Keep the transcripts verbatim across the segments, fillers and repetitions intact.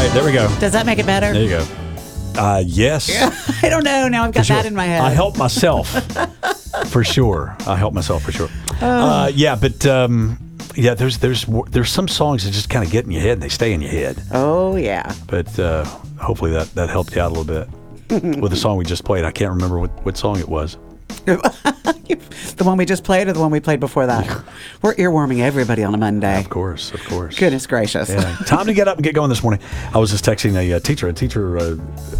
right, there we go. Does that make it better? There you go. Uh, yes. I don't know. Now I've got sure. that in my head. I help myself for sure. I help myself for sure. Oh. Uh, yeah, but um, yeah, there's there's there's some songs that just kind of get in your head and they stay in your head. Oh yeah. But uh, hopefully that, that helped you out a little bit with the song we just played. I can't remember what, what song it was. The one we just played or the one we played before that? We're earworming everybody on a Monday. Of course, of course. Goodness gracious. Yeah. Time to get up and get going this morning. I was just texting a uh, teacher. A teacher uh,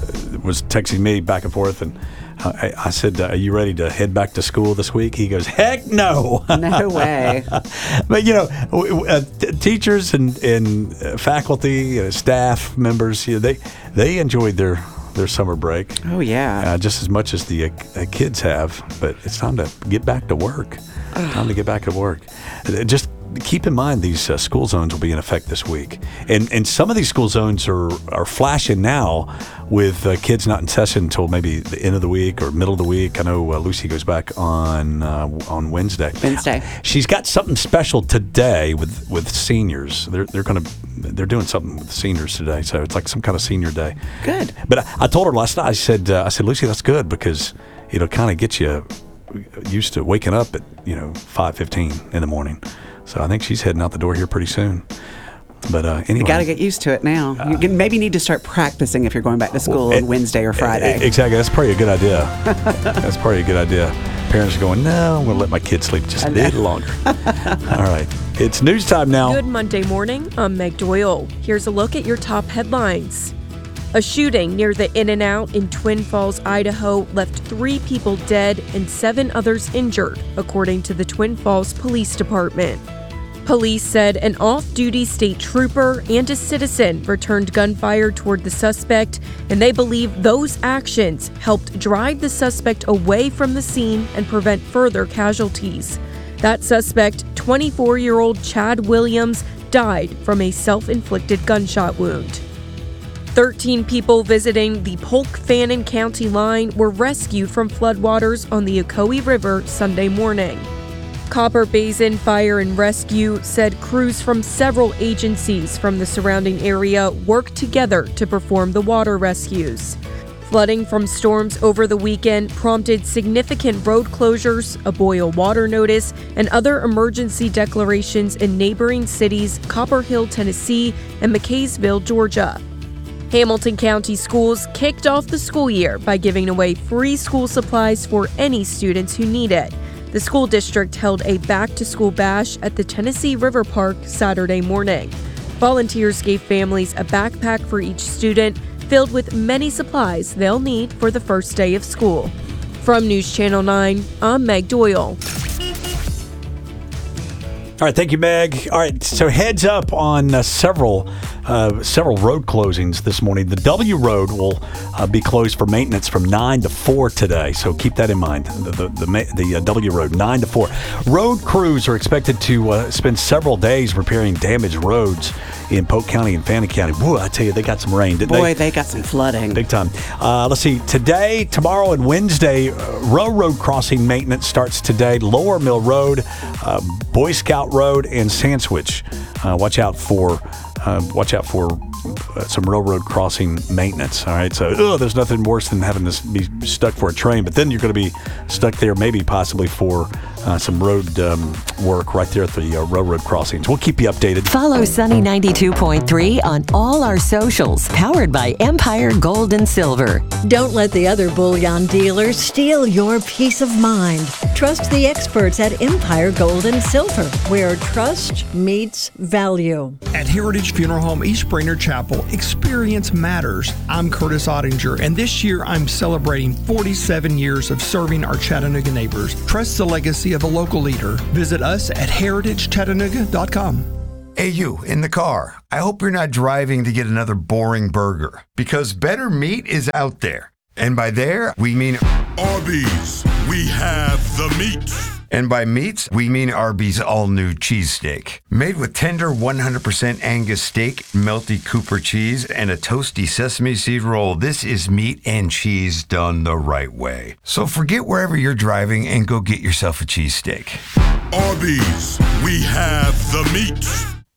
was texting me back and forth, and I, I said, uh, are you ready to head back to school this week? He goes, heck no. No way. But, you know, uh, t- teachers and, and uh, faculty, uh, staff members, you know, they, they enjoyed their their summer break. Oh, yeah. Uh, just as much as the uh, uh, kids have. But it's time to get back to work. Time to get back to work. Uh, just keep in mind these uh, school zones will be in effect this week. And and some of these school zones are, are flashing now with uh, kids not in session until maybe the end of the week or middle of the week. I know uh, Lucy goes back on uh, on Wednesday. Wednesday. She's got something special today with, with seniors. They're they're going to they're doing something with the seniors today. So it's like some kind of senior day. Good. But I, I told her last night. I said uh, I said Lucy, that's good because it'll kind of get you used to waking up at you know five fifteen in the morning. So I think she's heading out the door here pretty soon. But uh, anyway. You got to get used to it now. You can, maybe need to start practicing if you're going back to school well, on Wednesday or Friday. Exactly. That's probably a good idea. That's probably a good idea. Parents are going, no, I'm going to let my kids sleep just a little longer. All right. It's news time now. Good Monday morning. I'm Meg Doyle. Here's a look at your top headlines. A shooting near the In-N-Out in Twin Falls, Idaho, left three people dead and seven others injured, according to the Twin Falls Police Department. Police said an off-duty state trooper and a citizen returned gunfire toward the suspect, and they believe those actions helped drive the suspect away from the scene and prevent further casualties. That suspect, twenty-four-year-old Chad Williams, died from a self-inflicted gunshot wound. thirteen people visiting the Polk-Fannin County line were rescued from floodwaters on the Ocoee River Sunday morning. Copper Basin Fire and Rescue said crews from several agencies from the surrounding area worked together to perform the water rescues. Flooding from storms over the weekend prompted significant road closures, a boil water notice, and other emergency declarations in neighboring cities Copper Hill, Tennessee, and McKaysville, Georgia. Hamilton County Schools kicked off the school year by giving away free school supplies for any students who need it. The school district held a back-to-school bash at the Tennessee River Park Saturday morning. Volunteers gave families a backpack for each student, filled with many supplies they'll need for the first day of school. From News Channel nine, I'm Meg Doyle. All right, thank you, Meg. All right, so heads up on uh, several uh, several road closings this morning. The W Road will uh, be closed for maintenance from nine to four today, so keep that in mind. The the, the, the uh, W Road, nine to four. Road crews are expected to uh, spend several days repairing damaged roads in Polk County and Fannin County. Whoa, I tell you, they got some rain, didn't Boy, they? they got some flooding. Big time. Uh, let's see. Today, tomorrow, and Wednesday, uh, railroad crossing maintenance starts today. Lower Mill Road, uh, Boy Scout Road, and Sandwich. Uh, watch out for uh, watch out for uh, some railroad crossing maintenance. All right. So, oh, there's nothing worse than having to be stuck for a train, but then you're going to be stuck there, maybe possibly for uh, some road um, work right there at the uh, railroad crossings. We'll keep you updated. Follow Sunny ninety-two point three on all our socials, powered by Empire Gold and Silver. Don't let the other bullion dealers steal your peace of mind. Trust the experts at Empire Gold and Silver, where trust meets value. At Heritage Funeral Home East Brainerd Chapel, experience matters. I'm Curtis Ottinger, and this year I'm celebrating forty-seven years of serving our Chattanooga neighbors. Trust the legacy of a local leader. Visit us at heritage chattanooga dot com. Hey, you in the car. I hope you're not driving to get another boring burger, because better meat is out there. And by there, we mean Arby's. We have the meats. And by meats, we mean Arby's all-new cheesesteak. Made with tender one hundred percent Angus steak, melty Cooper cheese, and a toasty sesame seed roll, this is meat and cheese done the right way. So forget wherever you're driving and go get yourself a cheesesteak. Arby's. We have the meats.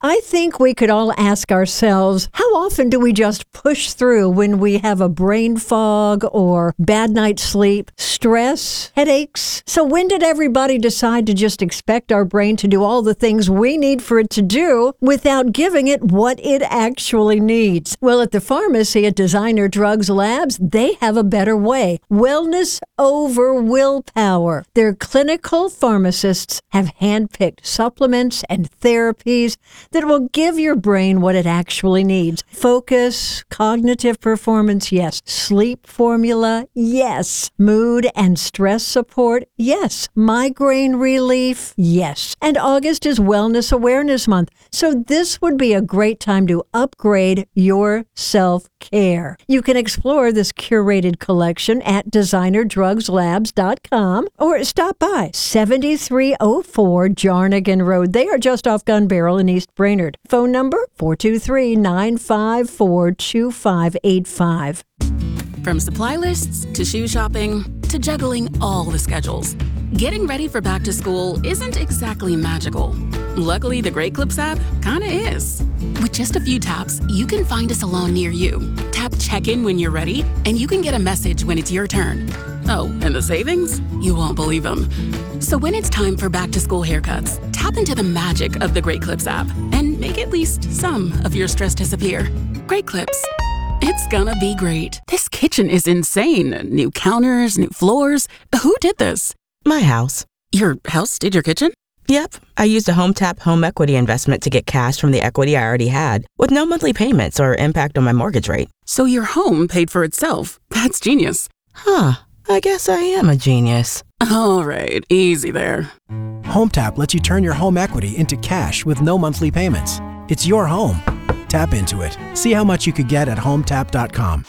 I think we could all ask ourselves, how often do we just push through when we have a brain fog or bad night's sleep, stress, headaches? So when did everybody decide to just expect our brain to do all the things we need for it to do without giving it what it actually needs? Well, at the pharmacy at Designer Drugs Labs, they have a better way. Wellness over willpower. Their clinical pharmacists have handpicked supplements and therapies that will give your brain what it actually needs. Focus, cognitive performance, yes. Sleep formula, yes. Mood and stress support, yes. Migraine relief, yes. And August is Wellness Awareness Month, so this would be a great time to upgrade your self-care. You can explore this curated collection at designer drugs labs dot com or stop by seventy-three oh four Jarnigan Road. They are just off Gun Barrel in East Brainerd. Phone number four two three, nine five four, two five eight five. From supply lists to shoe shopping to juggling all the schedules, getting ready for back to school isn't exactly magical. Luckily, the Great Clips app kinda is. With just a few taps, you can find a salon near you. Tap check-in when you're ready, and you can get a message when it's your turn. Oh, and the savings? You won't believe them. So when it's time for back-to-school haircuts, tap into the magic of the Great Clips app and make at least some of your stress disappear. Great Clips. It's gonna be great. This kitchen is insane. New counters, new floors. Who did this? My house. Your house did your kitchen? Yep. I used a HomeTap home equity investment to get cash from the equity I already had, with no monthly payments or impact on my mortgage rate. So your home paid for itself. That's genius. Huh. I guess I am a genius. All right, easy there. HomeTap lets you turn your home equity into cash with no monthly payments. It's your home. Tap into it. See how much you could get at home tap dot com.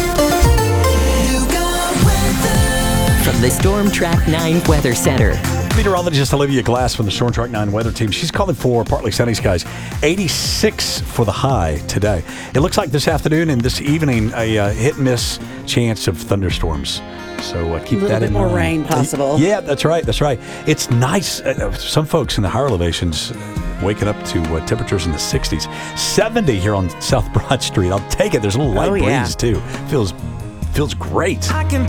From the Storm Track nine Weather Center. Meteorologist Olivia Glass from the Storm Track nine weather team. She's calling for partly sunny skies. eighty-six for the high today. It looks like this afternoon and this evening a uh, hit and miss chance of thunderstorms. So uh, keep a little that bit in more mind. rain possible. Yeah, that's right. That's right. It's nice. Uh, some folks in the higher elevations uh, waking up to uh, temperatures in the sixties. seventy here on South Broad Street. I'll take it. There's a little light Oh, breeze yeah. too. Feels feels great.